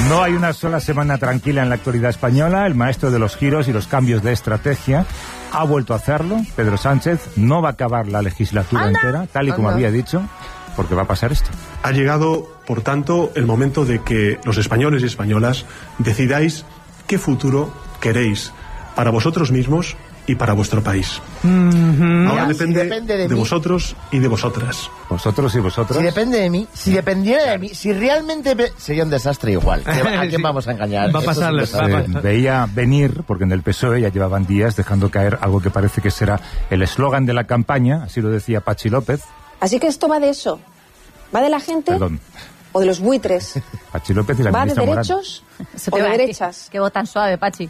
No hay una sola semana tranquila en la actualidad española. El maestro de los giros y los cambios de estrategia ha vuelto a hacerlo. Pedro Sánchez no va a acabar la legislatura entera, tal y como había dicho, porque va a pasar esto. Ha llegado, por tanto, el momento de que los españoles y españolas decidáis qué futuro queréis para vosotros mismos y para vuestro país. Ahora depende de vosotros y de vosotras. Vosotros y vosotras. Si depende de mí, si dependiera de mí, si realmente sería un desastre igual. ¿A quién vamos a engañar? Va a pasarles. Veía venir, porque en el PSOE ya llevaban días dejando caer algo que parece que será el eslogan de la campaña, así lo decía Patxi López. Así que esto va de eso. ¿Va de la gente? Perdón. ¿O de los buitres? Patxi López y la ¿Va de ministra derechos o de derechas? Qué voz tan suave, Patxi.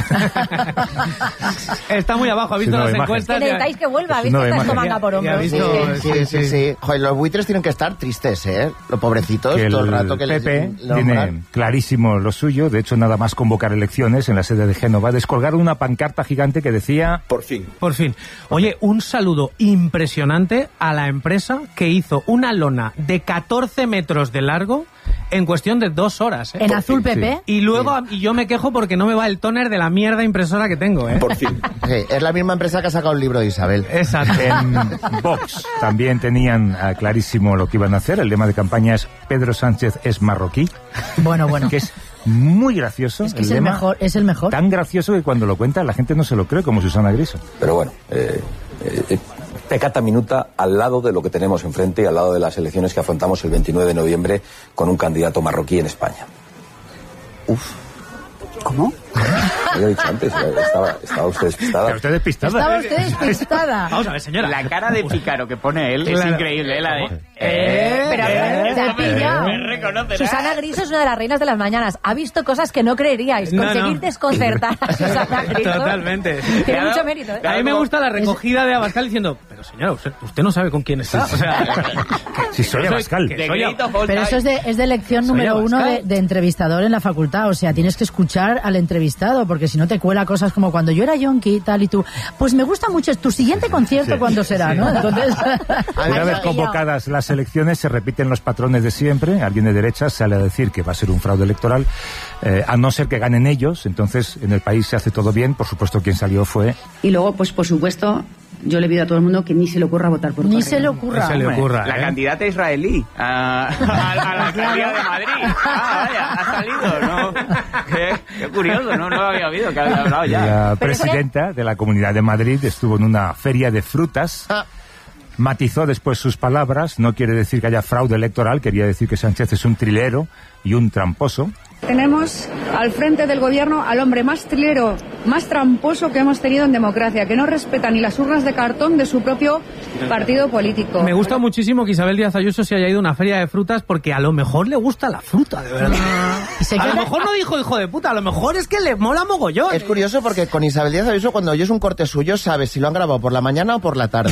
Está muy abajo, ha visto las encuestas. Que necesitáis que vuelva, ha visto esta estomanga por hombros. Sí. Joder, los buitres tienen que estar tristes, ¿eh? Los pobrecitos, que todo el rato que el PP tiene clarísimo lo suyo. De hecho, nada más convocar elecciones en la sede de Génova, descolgaron una pancarta gigante que decía... Por fin. Por fin. Oye, un saludo impresionante a la empresa que hizo una lona de 14 metros de largo en cuestión de 2 horas. En azul PP. Y luego y yo me quejo porque no me va el tóner de la mierda impresora que tengo, ¿eh? Por fin. Sí, es la misma empresa que ha sacado el libro de Isabel. Exacto. En Vox también tenían clarísimo lo que iban a hacer. El lema de campaña es Pedro Sánchez es marroquí. Bueno. Que es muy gracioso. Es que es el mejor, es el mejor. Tan gracioso que cuando lo cuenta la gente no se lo cree, como Susana Griso. Pero bueno, pecata minuta al lado de lo que tenemos enfrente y al lado de las elecciones que afrontamos el 29 de noviembre con un candidato marroquí en España. Uf. ¿Cómo? Lo había dicho antes, estaba usted despistada. Estaba usted despistada. Vamos a ver, señora. La cara de pícaro que pone él es increíble, la de... Pero te ha pillado. Me reconocerá. Susana Griso es una de las reinas de las mañanas. Ha visto cosas que no creeríais. Conseguir desconcertar a Susana Griso. Totalmente. Tiene mucho mérito, ¿eh? A mí me gusta la recogida de Abascal diciendo, pero señora, usted no sabe con quién está. O sea, si soy Abascal. Pero eso es de lección número 1 de entrevistador en la facultad. O sea, tienes que escuchar al entrevistado, porque si no te cuela cosas como cuando yo era yonki y tal, y tú, pues me gusta mucho tu siguiente concierto, ¿cuándo será? ¿No? Entonces, una vez convocadas las elecciones se repiten los patrones de siempre. Alguien de derecha sale a decir que va a ser un fraude electoral, a no ser que ganen ellos. Entonces en el país se hace todo bien. Por supuesto, quien salió fue... Y luego, pues por supuesto, yo le pido a todo el mundo que ni se le ocurra votar por Ni se le ocurra. La candidata israelí a la alcaldía de Madrid. Vaya, ha salido, ¿no? Qué curioso, no lo había oído, que había hablado ya. La presidenta de la Comunidad de Madrid estuvo en una feria de frutas. Matizó después sus palabras. No quiere decir que haya fraude electoral, quería decir que Sánchez es un trilero y un tramposo. Tenemos al frente del gobierno al hombre más trilero, más tramposo que hemos tenido en democracia, que no respeta ni las urnas de cartón de su propio partido político. Me gusta muchísimo que Isabel Díaz Ayuso se haya ido a una feria de frutas porque a lo mejor le gusta la fruta, de verdad. A lo mejor no dijo hijo de puta, a lo mejor es que le mola mogollón. Es curioso porque con Isabel Díaz Ayuso, cuando oyes un corte suyo, sabes si lo han grabado por la mañana o por la tarde.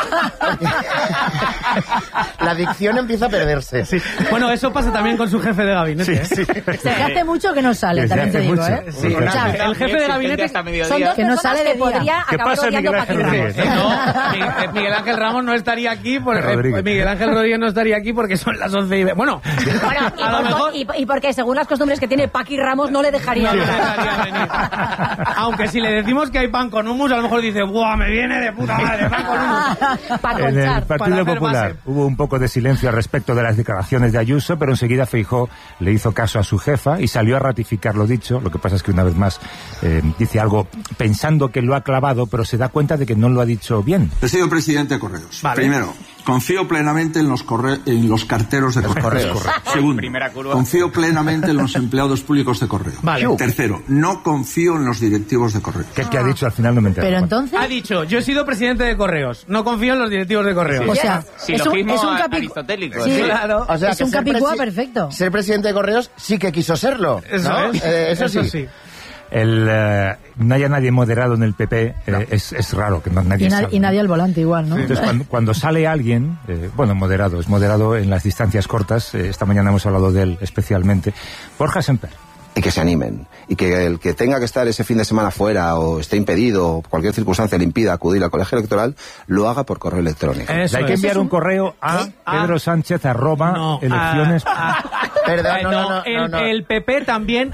La dicción empieza a perderse. Sí. Bueno, eso pasa también con su jefe de gabinete. Sí. Desde hace mucho que no sale, también te digo, mucho. ¿eh? Sí. O sea, el jefe de gabinete son dos que no sale de podría acabar odiando a Paqui Ramos. No, Miguel Ángel Ramos no estaría aquí porque Miguel Ángel Rodríguez no estaría aquí porque son las 11:20. Bueno, a lo mejor... y porque según las costumbres que tiene Paqui Ramos no le dejaría venir. Aunque si le decimos que hay pan con hummus, a lo mejor dice, ¡buah, me viene de puta madre, pan con hummus! En el Partido Popular hubo un poco de silencio al respecto de las declaraciones de Ayuso, pero enseguida Feijóo le hizo caso a su jefa y salió a ratificar lo dicho. Lo que pasa es que una vez más dice algo pensando que lo ha clavado, pero se da cuenta de que no lo ha dicho bien. He sido presidente de Correos. Vale. Primero, confío plenamente en los carteros de Correos. Segundo, confío plenamente en los empleados públicos de Correos. Vale. Tercero, no confío en los directivos de Correos. ¿Qué ha dicho? Al final no me entero. Pero entonces... Ha dicho, yo he sido presidente de Correos, no confío en los directivos de Correos. O sea, es un aristotélico. Sí, claro. O sea, es un capicúa perfecto. Ser presidente de Correos sí que quiso serlo, ¿no? Eso sí. No haya nadie moderado en el PP, es raro que nadie salga. Y nadie al volante igual, ¿no? Entonces, cuando sale alguien, moderado, es moderado en las distancias cortas, esta mañana hemos hablado de él especialmente, Borja Semper. y que se animen. Y que el que tenga que estar ese fin de semana fuera o esté impedido o cualquier circunstancia le impida acudir al colegio electoral, lo haga por correo electrónico. Hay que enviar un correo a Pedro Sánchez @elecciones. Perdón, el PP también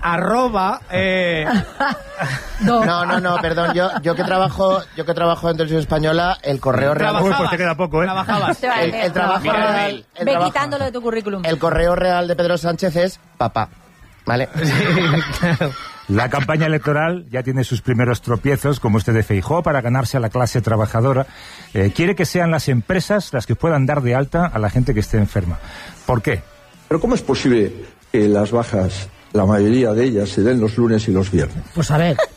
No, perdón, yo que trabajo en Televisión Española, el correo real... Pues te queda poco, ¿eh? Trabajabas. El trabajo real... Ve quitándolo de tu currículum. El correo real de Pedro Sánchez es papá, ¿vale? La campaña electoral ya tiene sus primeros tropiezos, como este de Feijóo, para ganarse a la clase trabajadora. Quiere que sean las empresas las que puedan dar de alta a la gente que esté enferma. ¿Por qué? Pero ¿cómo es posible que las bajas, la mayoría de ellas, se den los lunes y los viernes? Pues a ver.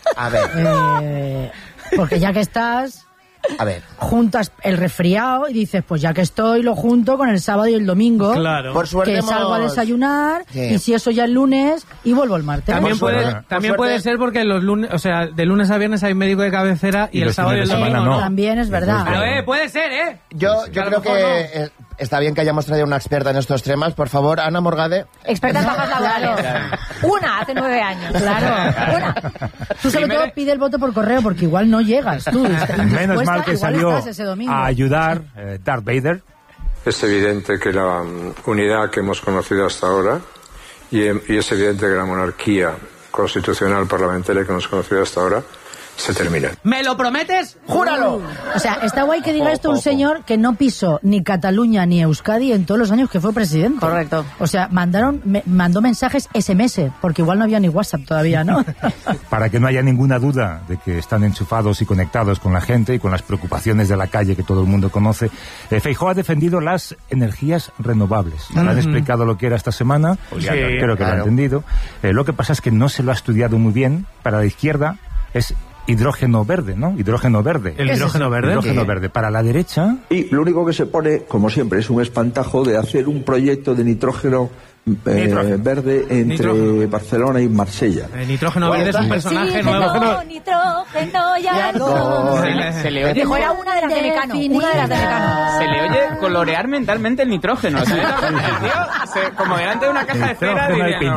Porque ya que estás... juntas el resfriado y dices, pues ya que estoy, lo junto con el sábado y el domingo. Claro. Por suerte que salgo a desayunar, y si eso ya el lunes, y vuelvo el martes. También puede ser porque los lunes, o sea, de lunes a viernes hay médico de cabecera y el sábado y el domingo no. También es verdad. Pero puede ser, ¿eh? Yo creo que está bien que hayamos traído una experta en estos temas. Por favor, Ana Morgade. Experta en bajas laborales. Una, hace 9 años. Claro. Una. Tú sobre todo pide el voto por correo porque igual no llegas tú. Menos mal que salió a ayudar Darth Vader. Es evidente que la unidad que hemos conocido hasta ahora y es evidente que la monarquía constitucional parlamentaria que hemos conocido hasta ahora se termina. ¿Me lo prometes? ¡Júralo! O sea, está guay que diga esto un señor que no pisó ni Cataluña ni Euskadi en todos los años que fue presidente. Correcto. O sea, mandó mensajes SMS, porque igual no había ni WhatsApp todavía, ¿no? Para que no haya ninguna duda de que están enchufados y conectados con la gente y con las preocupaciones de la calle que todo el mundo conoce, Feijóo ha defendido las energías renovables. Le han explicado lo que era esta semana, creo que lo ha entendido. Lo que pasa es que no se lo ha estudiado muy bien. Para la izquierda es hidrógeno verde, ¿no? Hidrógeno verde. ¿El hidrógeno verde? Hidrógeno verde. Para la derecha... Y lo único que se pone, como siempre, es un espantajo de hacer un proyecto de nitrógeno verde entre Barcelona y Marsella. El nitrógeno verde es un personaje nuevo. Nitrógeno ya no. Se le oye... Dijo, era una de las de Mecano. Una de las de Mecano. Se le oye colorear mentalmente el nitrógeno. ¿Sabes? El tío, como delante de una caja de cera,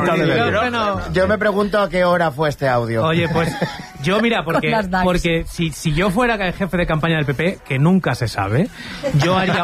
Yo me pregunto a qué hora fue este audio. Oye, pues yo, mira, porque si yo fuera el jefe de campaña del PP, que nunca se sabe, yo haría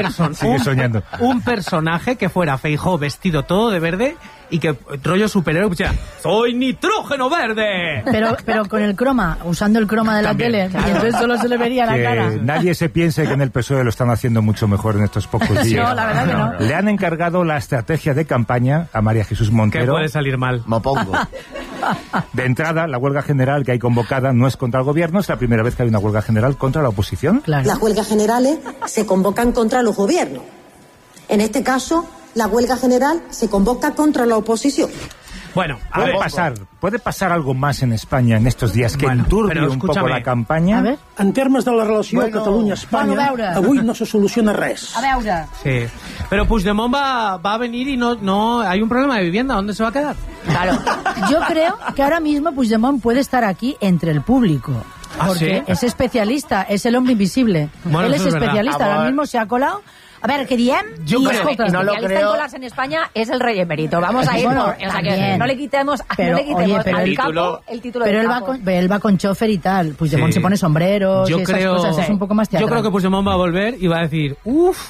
un personaje que fuera Feijóo vestido todo de verde y que rollo superhéroe pusiera ¡soy nitrógeno verde! Pero con el croma, usando el croma de la tele, y entonces solo se le vería la cara. Nadie se piense que en el PSOE lo están haciendo mucho mejor en estos pocos días. No, la verdad que no. Le han encargado la estrategia de campaña a María Jesús Montero. ¿Qué puede salir mal? Mopongo. De entrada, la huelga general que hay convocada no es contra el gobierno, es la primera vez que hay una huelga general contra la oposición. Claro. Las huelgas generales se convocan contra los gobiernos. En este caso, la huelga general se convoca contra la oposición. Bueno, puede pasar algo más en España en estos días que enturbie un poco la campaña. A ver. En termes de la relació Catalunya-Espanya, avui no se soluciona res. A veure. Sí. Pero Puigdemont va a venir y no hay un problema de vivienda. ¿Dónde se va a quedar? Claro. Yo creo que ahora mismo Puigdemont puede estar aquí entre el público. Porque es especialista, es el hombre invisible. Bueno, él es especialista, ahora mismo se ha colado. A ver, què diem? Yo creo que no especialista en colarse en España es el rey emérito. Vamos a ir bueno, o sea, que no le quitemos, al capo el título pero del él capo. él va con chofer y tal. Puigdemont se pone sombreros y esas cosas. Es un poco más teatral. Yo creo que Puigdemont va a volver y va a decir, uff.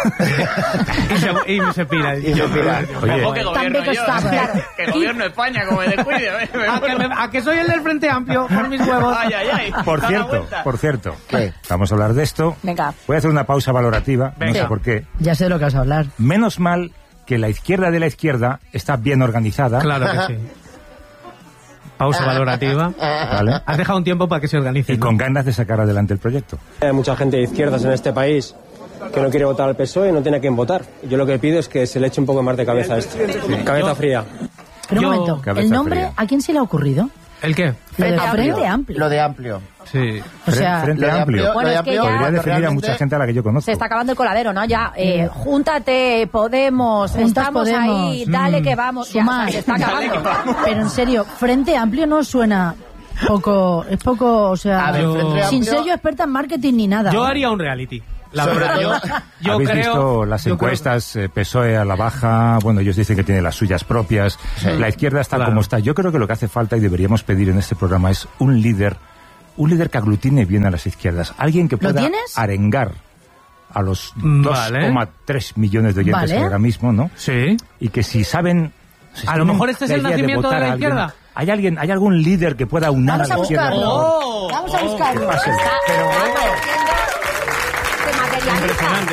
y se pira. Oye, que gobierno yo, que gobierno España, como me descuide. ¿A que soy el del Frente Amplio? Por mis huevos. Ay. Por cierto, vamos a hablar de esto. Venga. Voy a hacer una pausa valorativa, no sé por qué. Ya sé de lo que vas a hablar. Menos mal que la izquierda de la izquierda está bien organizada. Claro que sí. Pausa valorativa. Vale. Has dejado un tiempo para que se organice. Y con ganas de sacar adelante el proyecto. Hay mucha gente de izquierdas en este país que no quiere votar al PSOE y no tiene a quién votar. Yo lo que pido es que se le eche un poco más de cabeza a esto. Cabeza fría. Pero un momento, ¿el nombre a quién se le ha ocurrido? ¿El qué? Frente Amplio. Lo de Amplio. Sí. O sea, Frente Amplio. Bueno, es que ya podría definir a mucha gente a la que yo conozco. Se está acabando el coladero, ¿no? Ya, júntate, Podemos, estamos ahí, dale que vamos. Sumar. Ya, se está acabando. Pero en serio, Frente Amplio no suena poco, es poco, o sea, sin ser yo experta en marketing ni nada. Yo haría un reality. La verdad, yo ¿Habéis creo... visto las encuestas? PSOE a la baja, bueno, ellos dicen que tiene las suyas propias. Sí. La izquierda está como está. Yo creo que lo que hace falta y deberíamos pedir en este programa es un líder que aglutine bien a las izquierdas. Alguien que pueda arengar a los 2,3 millones de oyentes que hay ahora mismo, ¿no? Sí. Y que si saben... A lo mejor este es el nacimiento de la izquierda. ¿Hay algún líder que pueda unar a la izquierda? Vamos a buscarlo. Pero bueno... Impresionante.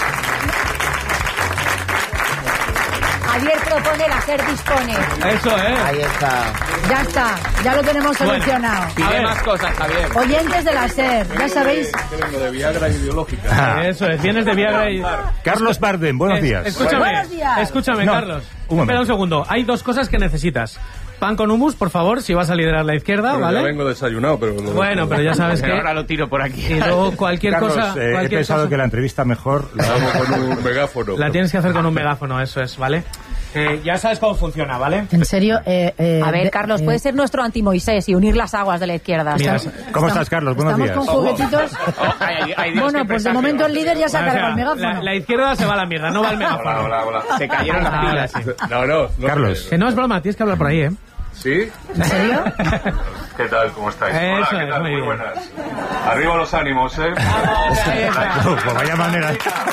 Javier propone, la SER dispone. Eso es. Ahí está. Ya está, ya lo tenemos solucionado. Pide más cosas, Javier. Oyentes de la SER, ya sabéis. Vengo de Viagra ideológica. Eso es, vienes de Viagra y... Carlos Bardem, buenos días. Escúchame, Carlos. Espera un segundo. Hay dos cosas que necesitas. Pan con hummus, por favor, si vas a liderar la izquierda, pero ¿vale? Ya vengo desayunado, pero... Bueno, pero ya sabes que... Ahora lo tiro por aquí. Y luego cualquier Carlos, cosa... he pensado que la entrevista mejor... La hago con un megáfono. La tienes que hacer con un megáfono, eso es, ¿vale? Ya sabes cómo funciona, ¿vale? En serio... a ver, Carlos, puede ser nuestro anti-Moisés y unir las aguas de la izquierda. Mira, ¿cómo estás, Carlos? Buenos días. Estamos con juguetitos... Bueno, pues de momento el líder ya se ha cargado el megáfono. La izquierda se va a la mierda, no va el megáfono. Hola. Se cayeron las pilas. No. Carlos. Que no es broma, tienes que hablar por ahí, ¿eh? ¿Sí? ¿En serio? ¿Qué tal? ¿Cómo estáis? Eso Hola, ¿qué tal? Muy buenas. Arriba los ánimos, ¿eh? Pues vaya manera.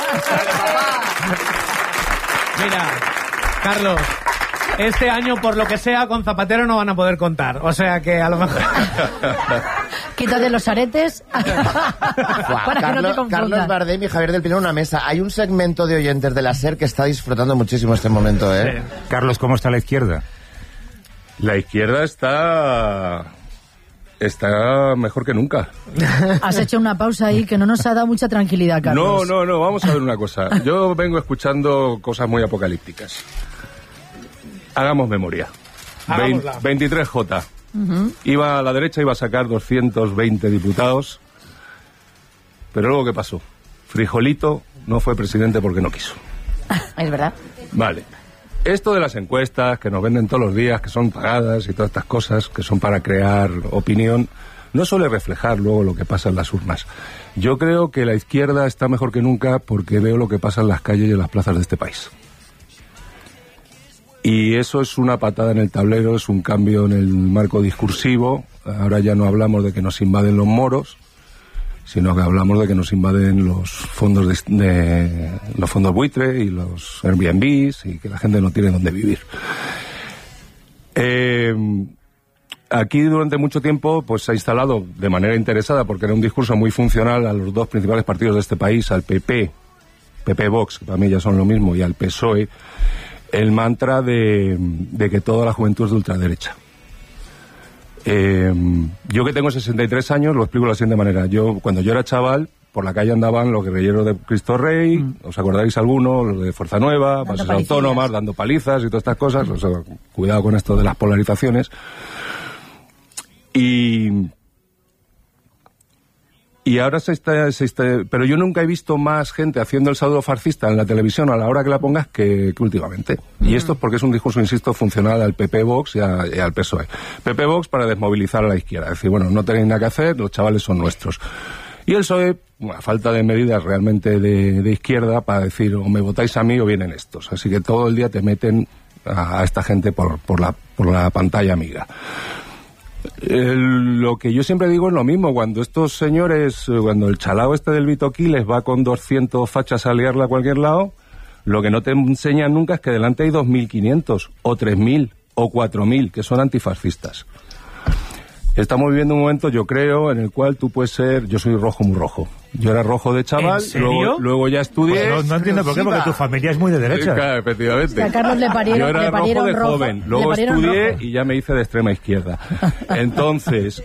Mira, Carlos, este año, por lo que sea, con Zapatero no van a poder contar. O sea que a lo mejor... Quítate los aretes para que no te confundas. Carlos Bardem y Javier del Pino en una mesa. Hay un segmento de oyentes de la SER que está disfrutando muchísimo este momento, ¿eh? Sí. Carlos, ¿cómo está la izquierda? La izquierda está mejor que nunca. Has hecho una pausa ahí que no nos ha dado mucha tranquilidad, Carlos. No, vamos a ver una cosa. Yo vengo escuchando cosas muy apocalípticas. Hagamos memoria. 23J. Iba a la derecha, iba a sacar 220 diputados. Pero luego, ¿qué pasó? Frijolito no fue presidente porque no quiso. Es verdad. Vale. Esto de las encuestas que nos venden todos los días, que son pagadas y todas estas cosas, que son para crear opinión, no suele reflejar luego lo que pasa en las urnas. Yo creo que la izquierda está mejor que nunca porque veo lo que pasa en las calles y en las plazas de este país. Y eso es una patada en el tablero, es un cambio en el marco discursivo. Ahora ya no hablamos de que nos invaden los moros, sino que hablamos de que nos invaden los fondos los fondos buitre y los Airbnbs y que la gente no tiene dónde vivir. Aquí durante mucho tiempo pues se ha instalado de manera interesada, porque era un discurso muy funcional a los dos principales partidos de este país, al PP Vox, que para mí ya son lo mismo, y al PSOE, el mantra de que toda la juventud es de ultraderecha. Yo que tengo 63 años lo explico de la siguiente manera. Cuando yo era chaval, por la calle andaban los guerrilleros de Cristo Rey, ¿os acordáis alguno? Los de Fuerza Nueva, bases autónomas, dando palizas y todas estas cosas. O sea, cuidado con esto de las polarizaciones. Y ahora pero yo nunca he visto más gente haciendo el saludo fascista en la televisión a la hora que la pongas que últimamente. Y esto es porque es un discurso, insisto, funcional al PP Vox y al PSOE. PP Vox para desmovilizar a la izquierda. Es decir, bueno, no tenéis nada que hacer, los chavales son nuestros. Y el PSOE, a falta de medidas realmente de izquierda, para decir, o me votáis a mí o vienen estos. Así que todo el día te meten a esta gente por la pantalla amiga. Lo que yo siempre digo es lo mismo. Cuando estos señores, cuando el chalao este del Bitoquí les va con 200 fachas a liarla a cualquier lado, lo que no te enseñan nunca es que delante hay 2.500 o 3.000 o 4.000 que son antifascistas. Estamos viviendo un momento, yo creo, en el cual tú puedes ser... Yo soy rojo muy rojo. Yo era rojo de chaval, luego ya estudié... Pues no entiendo por qué, porque tu familia es muy de derecha. Claro, efectivamente. A Carlos le parieron, yo era rojo de rojo, joven, luego estudié y ya me hice de extrema izquierda. Entonces,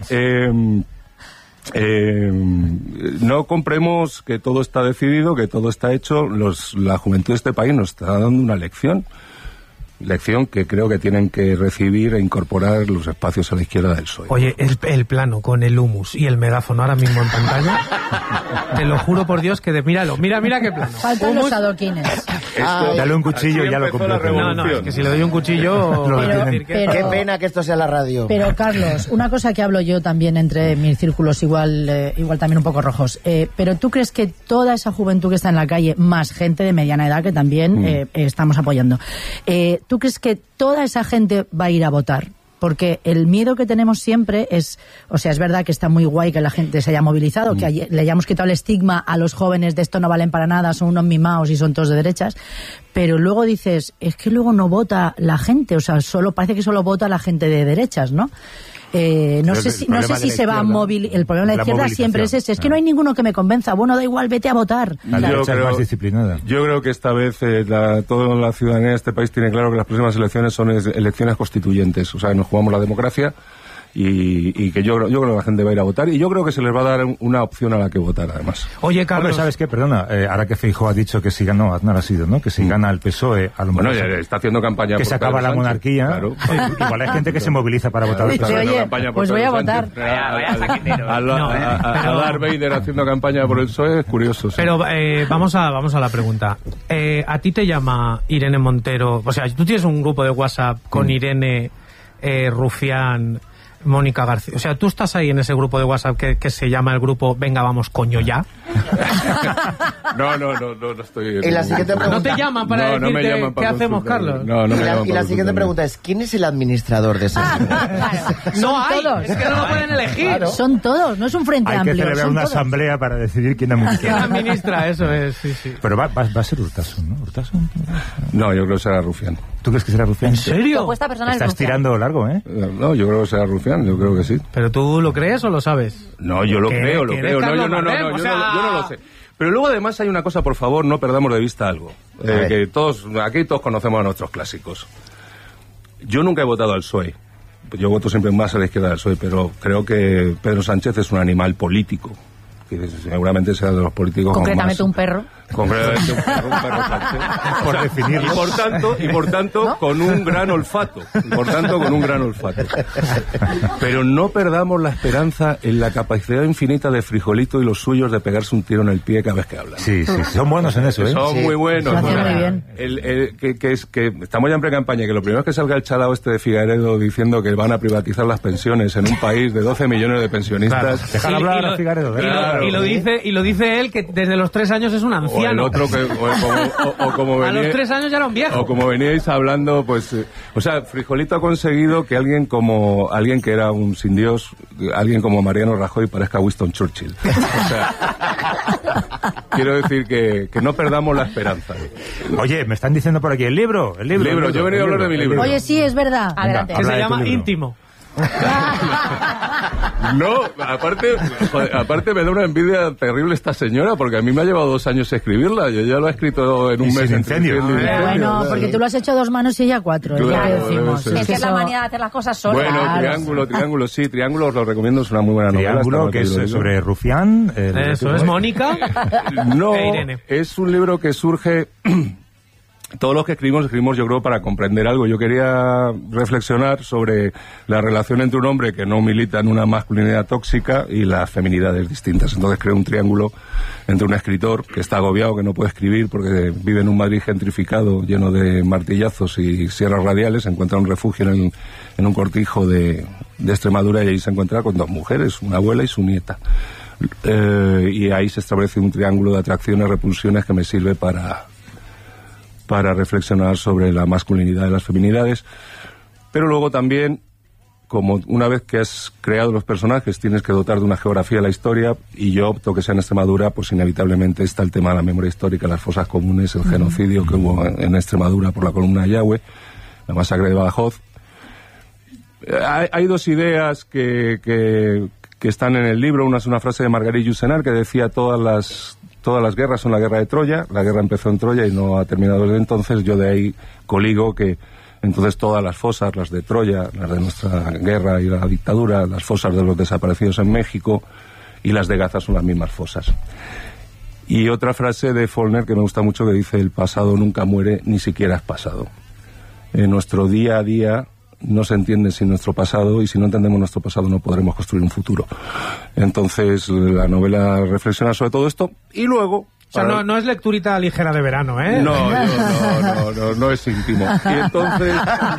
no compremos que todo está decidido, que todo está hecho. La juventud de este país nos está dando una lección que creo que tienen que recibir e incorporar los espacios a la izquierda del PSOE. Oye, el plano con el humus y el megáfono ahora mismo en pantalla, te lo juro por Dios que mira qué plano. Faltan los adoquines. Dale un cuchillo y ya lo completo. No, es que si le doy un cuchillo... Qué pena que esto sea la radio. Pero, Carlos, una cosa que hablo yo también entre mis círculos igual también un poco rojos, pero ¿tú crees que toda esa juventud que está en la calle, más gente de mediana edad que también estamos apoyando, ¿tú crees que toda esa gente va a ir a votar? Porque el miedo que tenemos siempre es, o sea, es verdad que está muy guay que la gente se haya movilizado, que le hayamos quitado el estigma a los jóvenes de esto no valen para nada, son unos mimaos y son todos de derechas, pero luego dices, es que luego no vota la gente, o sea, parece que solo vota la gente de derechas, ¿no? No sé si se va a movilizar. El problema de la izquierda siempre es ese. Es que no hay ninguno que me convenza. Bueno, da igual, vete a votar. Yo creo que esta vez toda la ciudadanía de este país tiene claro que las próximas elecciones son elecciones constituyentes. O sea, nos jugamos la democracia y que yo creo que la gente va a ir a votar y yo creo que se les va a dar una opción a la que votar, además. Oye, Carlos... Hombre, ¿sabes qué? Perdona, ahora que Feijóo ha dicho que si gana, Aznar ha sido, ¿no? Que si gana el PSOE, a lo mejor... Bueno, ya está haciendo campaña que se acaba la monarquía. Claro. Igual hay gente que se moviliza para votar. Oye, pues voy a votar. A Darth Vader haciendo campaña por el PSOE es curioso. Sí. Pero vamos a la pregunta. ¿A ti te llama Irene Montero? O sea, tú tienes un grupo de WhatsApp con Irene, Rufián, Mónica García. O sea, tú estás ahí en ese grupo de WhatsApp que se llama el grupo Venga, vamos, coño, ya. No estoy... Y la siguiente pregunta... ¿No te llaman para decirte qué hacemos, Carlos? Y la siguiente pregunta es, ¿quién es el administrador de ese grupo? No hay, todos. Es que no lo pueden elegir. Claro. Son todos, no es un frente amplio. Hay que celebrar una asamblea para decidir quién administra. ¿Quién administra? Eso es, sí. Pero va a ser Urtasun, ¿no? ¿Urtasun? No, yo creo que será Rufián. ¿Tú crees que será Rufián? ¿En serio? Estás tirando largo, ¿eh? No, yo creo que será Rufián, yo creo que sí. ¿Pero tú lo crees o lo sabes? No, yo lo creo. No, yo no lo sé. Pero luego además hay una cosa, por favor, no perdamos de vista algo. Que aquí todos conocemos a nuestros clásicos. Yo nunca he votado al PSOE. Yo voto siempre más a la izquierda del PSOE, pero creo que Pedro Sánchez es un animal político. Que seguramente sea de los políticos concretamente un perro. Concretamente un perro Sánchez. Por definirlo. Y por tanto, ¿no? Con un gran olfato. Pero no perdamos la esperanza en la capacidad infinita de Frijolito y los suyos de pegarse un tiro en el pie cada vez que hablan. Sí, son buenos en eso, ¿eh? Son muy buenos. Muy bien. Que estamos ya en pre-campaña, que lo primero es que salga el chalao este de Figueredo diciendo que van a privatizar las pensiones en un país de 12 millones de pensionistas. Claro. Dejar hablar a Figueredo. Y lo dice él, que desde los 3 años es un anciano. O el otro que... como venía, a los 3 años ya era un viejo. O como veníais hablando, pues... o sea, Frijolito ha conseguido que alguien que era un sin Dios, alguien como Mariano Rajoy parezca Winston Churchill. O sea... quiero decir que no perdamos la esperanza. Oye, me están diciendo por aquí, el libro. Yo he venido a hablar de mi libro. Oye, sí, es verdad. Adelante. Que se llama Íntimo. No, aparte me da una envidia terrible esta señora, porque a mí me ha llevado 2 años escribirla. Yo ya lo he escrito en un mes. Incendio. Bueno, porque tú lo has hecho 2 manos y ella 4. Claro, es que es la manía de hacer las cosas solas. Bueno, Triángulo, sí, Triángulo os lo recomiendo, es una muy buena novela. Triángulo, que es sobre Rufián. Eso es Mónica. No, es un libro que surge... Todos los que escribimos yo creo para comprender algo. Yo quería reflexionar sobre la relación entre un hombre que no milita en una masculinidad tóxica y las feminidades distintas. Entonces creo un triángulo entre un escritor que está agobiado, que no puede escribir porque vive en un Madrid gentrificado lleno de martillazos y sierras radiales, encuentra un refugio en un cortijo de Extremadura y ahí se encuentra con 2 mujeres, una abuela y su nieta. Y ahí se establece un triángulo de atracciones, repulsiones que me sirve para reflexionar sobre la masculinidad y las feminidades, pero luego también, como una vez que has creado los personajes, tienes que dotar de una geografía de la historia, y yo opto que sea en Extremadura, pues inevitablemente está el tema de la memoria histórica, las fosas comunes, el genocidio que hubo en Extremadura por la columna de Yahweh, la masacre de Badajoz. Hay 2 ideas que están en el libro. Una es una frase de Marguerite Yourcenar que decía todas las guerras son la guerra de Troya. La guerra empezó en Troya y no ha terminado desde entonces. Yo de ahí coligo que entonces todas las fosas, las de Troya, las de nuestra guerra y la dictadura, las fosas de los desaparecidos en México y las de Gaza son las mismas fosas. Y otra frase de Faulkner que me gusta mucho que dice: el pasado nunca muere, ni siquiera es pasado. En nuestro día a día no se entiende sin nuestro pasado, y si no entendemos nuestro pasado no podremos construir un futuro. Entonces la novela reflexiona sobre todo esto, y luego O sea, no es lecturita ligera de verano, ¿eh? No es íntimo. Y entonces...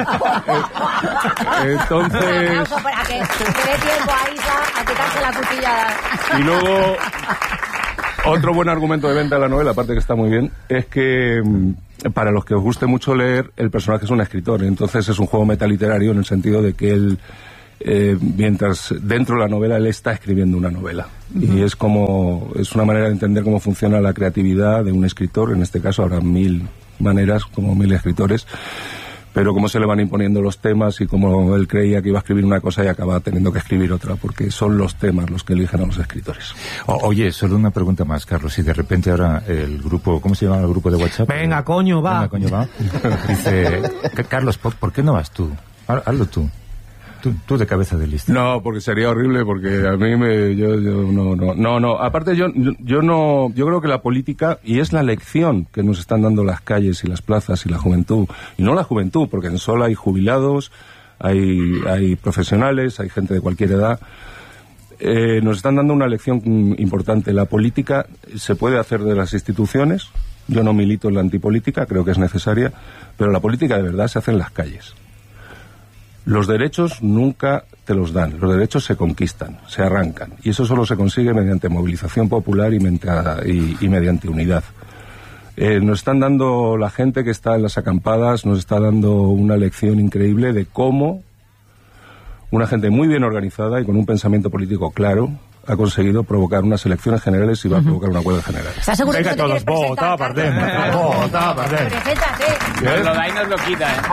Para que dé tiempo a Isa a quitarse la cuchillada. Y luego, otro buen argumento de venta de la novela, aparte que está muy bien, es que para los que os guste mucho leer, el personaje es un escritor. Entonces es un juego metaliterario en el sentido de que él... mientras dentro de la novela él está escribiendo una novela. Y es una manera de entender cómo funciona la creatividad de un escritor. En este caso habrá 1000 maneras, como 1000 escritores, pero cómo se le van imponiendo los temas y cómo él creía que iba a escribir una cosa y acaba teniendo que escribir otra, porque son los temas los que eligen a los escritores. Oye, solo una pregunta más, Carlos. Si de repente ahora el grupo, ¿cómo se llama el grupo de WhatsApp? Venga, coño, va. Dice, Carlos, ¿por qué no vas tú? Hazlo tú. Tú de cabeza de lista. No, porque sería horrible, porque a mí no. Aparte yo creo que la política, y es la lección que nos están dando las calles y las plazas y la juventud, y no la juventud, porque en Sol hay jubilados, hay profesionales, hay gente de cualquier edad, nos están dando una lección importante. La política se puede hacer de las instituciones, yo no milito en la antipolítica, creo que es necesaria, pero la política de verdad se hace en las calles. Los derechos nunca te los dan, los derechos se conquistan, se arrancan, y eso solo se consigue mediante movilización popular y mediante unidad. Nos están dando, la gente que está en las acampadas, nos está dando una lección increíble de cómo una gente muy bien organizada y con un pensamiento político claro ha conseguido provocar unas elecciones generales y va a provocar una huelga general. ¿Estás seguro que todos, vota Bardem, vota Bardem. Lo da y nos lo quita, ¿eh?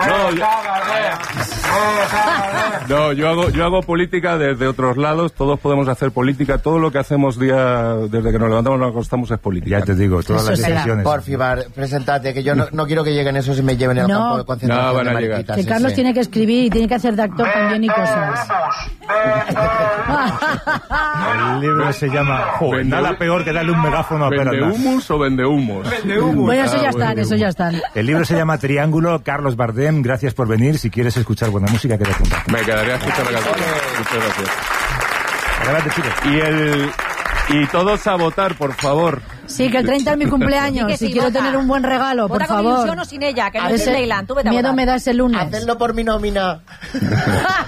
No, yo hago política desde otros lados, todos podemos hacer política, todo lo que hacemos desde que nos levantamos y nos acostamos es política. Ya te digo, todas las decisiones. Por favor, preséntate, que yo no quiero que lleguen esos y me lleven al campo de concentración. No, van a llegar. Que Carlos tiene que escribir y tiene que hacer de actor también y cosas. El libro se llama nada peor que darle un megáfono a Pérez. ¿Vendehumos o vendehumos? Bueno, eso ya están. El libro se llama Triángulo. Carlos Bardem, gracias por venir. Si quieres escuchar buena música, quédate con nosotros. Me quedaría a escuchar la canción. Muchas gracias. Adelante, chicos. Y todos a votar, por favor. Sí, que el 30 es mi cumpleaños. Si quiero tener un buen regalo, por favor. Con ilusión o sin ella, que no es Leyland. Tú vete a miedo votar. me da ese lunes. Hacedlo por mi nómina.